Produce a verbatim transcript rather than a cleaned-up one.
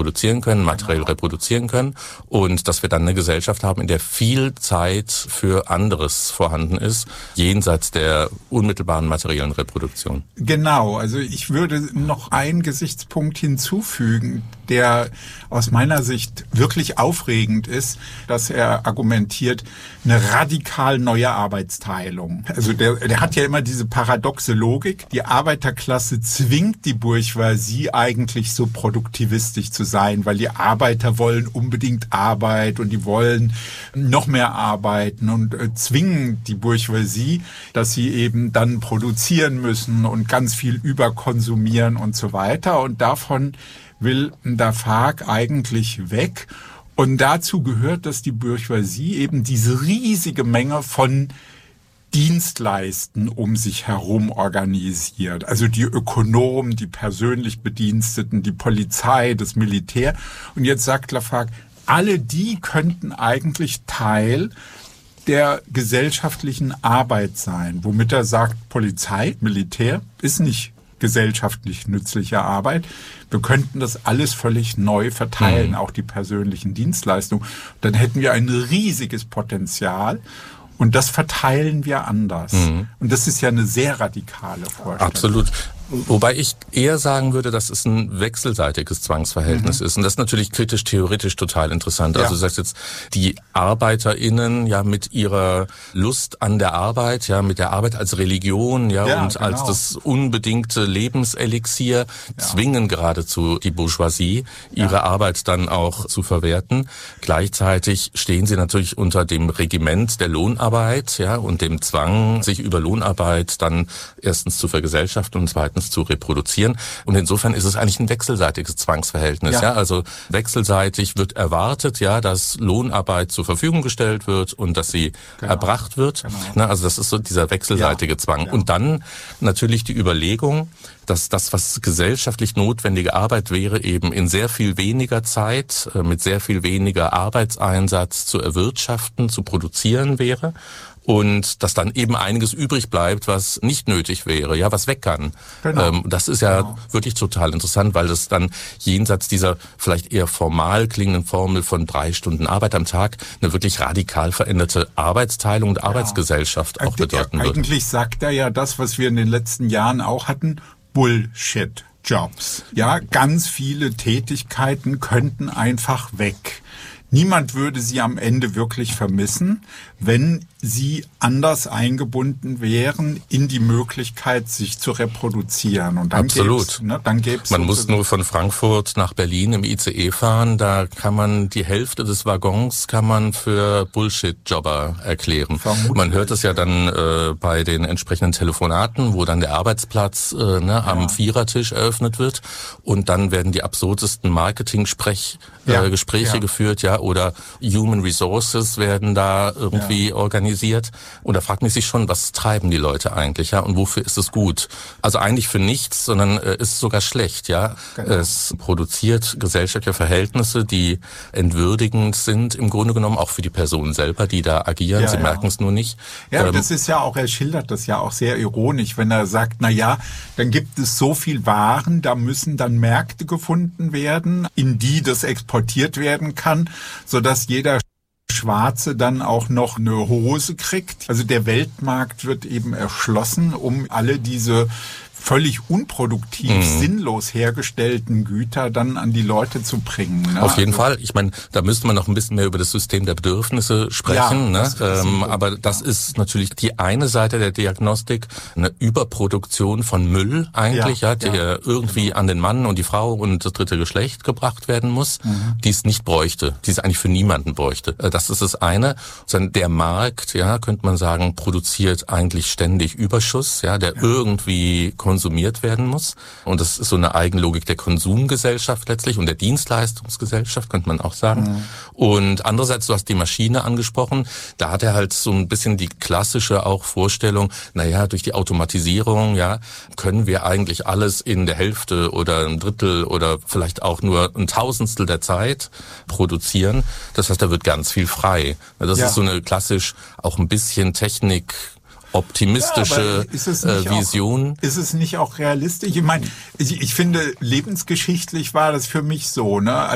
produzieren können, materiell genau. reproduzieren können und dass wir dann eine Gesellschaft haben, in der viel Zeit für anderes vorhanden ist, jenseits der unmittelbaren materiellen Reproduktion. Genau, also ich würde noch einen Gesichtspunkt hinzufügen, der aus meiner Sicht wirklich aufregend ist, dass er argumentiert, eine radikal neue Arbeitsteilung. Also der, der hat ja immer diese paradoxe Logik, die Arbeiterklasse zwingt die Bourgeoisie eigentlich so produktivistisch zu sein, weil die Arbeiter wollen unbedingt Arbeit und die wollen noch mehr arbeiten und äh, zwingen die Bourgeoisie, dass sie eben dann produzieren müssen und ganz viel überkonsumieren und so weiter. Und davon will Lafargue eigentlich weg. Und dazu gehört, dass die Bourgeoisie eben diese riesige Menge von Dienstleisten um sich herum organisiert. Also die Ökonomen, die persönlich Bediensteten, die Polizei, das Militär. Und jetzt sagt Lafargue, alle die könnten eigentlich Teil der gesellschaftlichen Arbeit sein. Womit er sagt, Polizei, Militär ist nicht gesellschaftlich nützliche Arbeit. Wir könnten das alles völlig neu verteilen, mhm. auch die persönlichen Dienstleistungen. Dann hätten wir ein riesiges Potenzial. Und das verteilen wir anders. Mhm. Und das ist ja eine sehr radikale Vorstellung. Absolut. Wobei ich eher sagen würde, dass es ein wechselseitiges Zwangsverhältnis mhm. ist. Und das ist natürlich kritisch-theoretisch total interessant. Ja. Also du sagst jetzt, die ArbeiterInnen ja mit ihrer Lust an der Arbeit, ja mit der Arbeit als Religion, ja, ja und genau. als das unbedingte Lebenselixier ja. zwingen geradezu die Bourgeoisie, ihre ja. Arbeit dann auch zu verwerten. Gleichzeitig stehen sie natürlich unter dem Regiment der Lohnarbeit, ja, und dem Zwang, sich über Lohnarbeit dann erstens zu vergesellschaften und zweitens zu reproduzieren. Und insofern ist es eigentlich ein wechselseitiges Zwangsverhältnis. Ja. ja, also wechselseitig wird erwartet, ja, dass Lohnarbeit zur Verfügung gestellt wird und dass sie genau. erbracht wird. Genau. Na, also das ist so dieser wechselseitige ja. Zwang. Ja. Und dann natürlich die Überlegung, dass das, was gesellschaftlich notwendige Arbeit wäre, eben in sehr viel weniger Zeit, mit sehr viel weniger Arbeitseinsatz zu erwirtschaften, zu produzieren wäre. Und dass dann eben einiges übrig bleibt, was nicht nötig wäre, ja, was weg kann. Genau. Ähm, das ist ja genau. wirklich total interessant, weil das dann jenseits dieser vielleicht eher formal klingenden Formel von drei Stunden Arbeit am Tag eine wirklich radikal veränderte Arbeitsteilung und ja. Arbeitsgesellschaft auch bedeuten wird. Eigentlich sagt er ja das, was wir in den letzten Jahren auch hatten, Bullshit. Jobs. Ja, ganz viele Tätigkeiten könnten einfach weg. Niemand würde sie am Ende wirklich vermissen, wenn sie anders eingebunden wären in die Möglichkeit, sich zu reproduzieren. Und dann Absolut. Ne, dann gäb's man muss nur von Frankfurt nach Berlin im I C E fahren. Da kann man die Hälfte des Waggons kann man für Bullshit-Jobber erklären. Vermutlich. Man hört es ja dann äh, bei den entsprechenden Telefonaten, wo dann der Arbeitsplatz äh, ne, am ja. Vierertisch eröffnet wird. Und dann werden die absurdesten Marketing-Gespräche ja. ja. geführt, ja, oder Human Resources werden da irgendwie ja. organisiert. Und da fragt man sich schon, was treiben die Leute eigentlich, ja, und wofür ist es gut? Also eigentlich für nichts, sondern äh, ist sogar schlecht, ja. Genau. Es produziert gesellschaftliche Verhältnisse, die entwürdigend sind, im Grunde genommen auch für die Personen selber, die da agieren. Ja, Sie ja. merken es nur nicht. Ja, ähm, das ist ja auch, er schildert das ja auch sehr ironisch, wenn er sagt, na ja, dann gibt es so viel Waren, da müssen dann Märkte gefunden werden, in die das exportiert werden kann, sodass jeder Schwarze dann auch noch eine Hose kriegt. Also der Weltmarkt wird eben erschlossen, um alle diese völlig unproduktiv, mhm. sinnlos hergestellten Güter dann an die Leute zu bringen. Ne? Auf jeden also, Fall. Ich meine, da müsste man noch ein bisschen mehr über das System der Bedürfnisse sprechen. Ja, ne? ähm, aber das ist natürlich die eine Seite der Diagnostik, eine Überproduktion von Müll eigentlich, ja, ja der ja, irgendwie genau. an den Mann und die Frau und das dritte Geschlecht gebracht werden muss, mhm. die es nicht bräuchte, die es eigentlich für niemanden bräuchte. Das ist das eine. Der Markt, ja, könnte man sagen, produziert eigentlich ständig Überschuss, ja, der ja. irgendwie konsumiert werden muss. Und das ist so eine Eigenlogik der Konsumgesellschaft letztlich und der Dienstleistungsgesellschaft, könnte man auch sagen. Mhm. Und andererseits, du hast die Maschine angesprochen, da hat er halt so ein bisschen die klassische auch Vorstellung, naja, durch die Automatisierung, ja, können wir eigentlich alles in der Hälfte oder ein Drittel oder vielleicht auch nur ein Tausendstel der Zeit produzieren. Das heißt, da wird ganz viel frei. Das ja. ist so eine klassisch auch ein bisschen Technik optimistische ja, ist es nicht äh, Vision. Auch, ist es nicht auch realistisch? Ich meine, ich, ich finde, lebensgeschichtlich war das für mich so, ne?